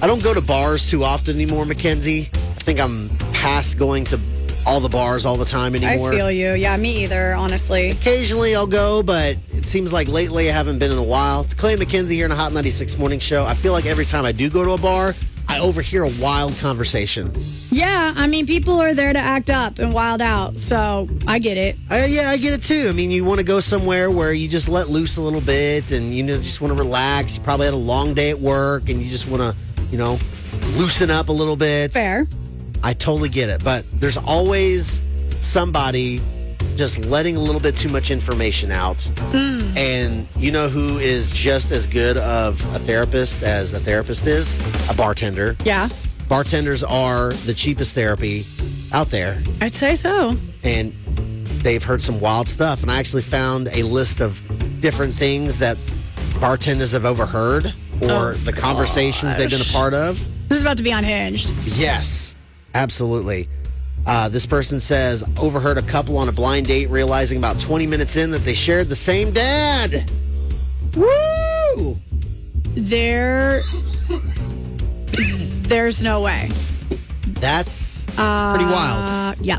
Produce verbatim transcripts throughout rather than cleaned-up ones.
I don't go to bars too often anymore, Mackenzie. I think I'm past going to all the bars all the time anymore. I feel you. Yeah, me either, honestly. Occasionally I'll go, but it seems like lately I haven't been in a while. It's Clay and Mackenzie here in a Hot ninety-six Morning Show. I feel like every time I do go to a bar, I overhear a wild conversation. Yeah, I mean, people are there to act up and wild out, so I get it. Uh, yeah, I get it too. I mean, you want to go somewhere where you just let loose a little bit and you know just want to relax. You probably had a long day at work and you just want to, you know, loosen up a little bit. Fair. I totally get it. But there's always somebody just letting a little bit too much information out. Mm. And you know who is just as good of a therapist as a therapist is? A bartender. Yeah. Bartenders are the cheapest therapy out there. I'd say so. And they've heard some wild stuff. And I actually found a list of different things that bartenders have overheard or Oh, the conversations they've been a part of. This is about to be unhinged. Yes, absolutely. Uh, this person says, overheard a couple on a blind date realizing about twenty minutes in that they shared the same dad. Woo! There, there's no way. That's Uh, pretty wild. Yeah.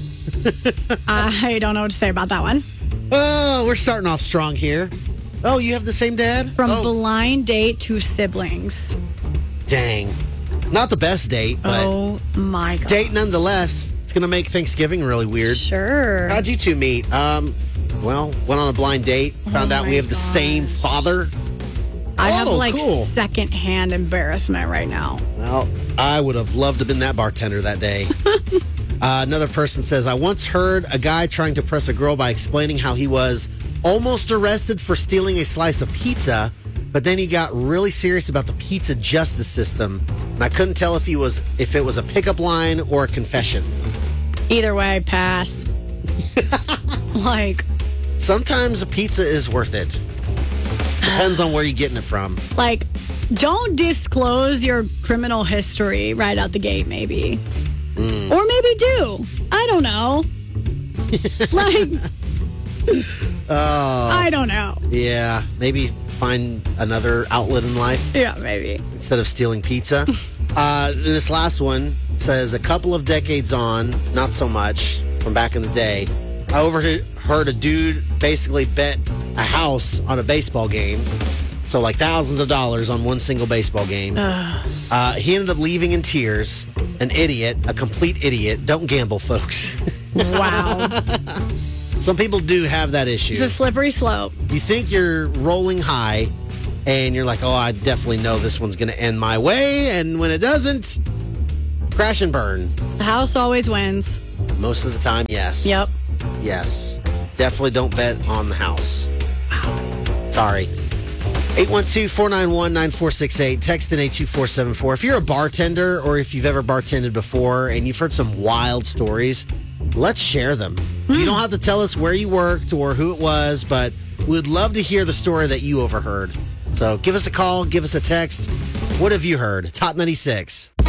I don't know what to say about that one. Oh, we're starting off strong here. Oh, you have the same dad? From oh, blind date to siblings. dang. Not the best date, but Oh my God. date nonetheless. It's going to make Thanksgiving really weird. Sure. How'd you two meet? Um, well, went on a blind date. Found Oh out we my have the same gosh. father. I have Oh, like cool. secondhand embarrassment right now. Well, I would have loved to have been that bartender that day. uh, another person says, I once heard a guy trying to press a girl by explaining how he was almost arrested for stealing a slice of pizza, but then he got really serious about the pizza justice system, and I couldn't tell if he was if it was a pickup line or a confession. Either way, pass. like, Sometimes a pizza is worth it. Depends on where you're getting it from. like, don't disclose your criminal history right out the gate, maybe. Mm. Or maybe do. I don't know. like, Oh, I don't know. yeah. Maybe find another outlet in life Yeah, maybe. instead of stealing pizza. uh, this last one says, a couple of decades on, not so much, from back in the day, I overheard a dude basically bet a house on a baseball game. So like thousands of dollars on one single baseball game. Uh, he ended up leaving in tears. An idiot, a complete idiot. Don't gamble, folks. Wow. Some people do have that issue. It's a slippery slope. You think you're rolling high, and you're like, oh, I definitely know this one's going to end my way. And when it doesn't, crash and burn. The house always wins. Most of the time, yes. Yep. Yes. Definitely don't bet on the house. Wow. Sorry. eight one two, four nine one, nine four six eight. Text in eight two four seven four. If you're a bartender or if you've ever bartended before and you've heard some wild stories, let's share them. Mm. You don't have to tell us where you worked or who it was, but we'd love to hear the story that you overheard. So give us a call, give us a text. What have you heard? Top ninety-six.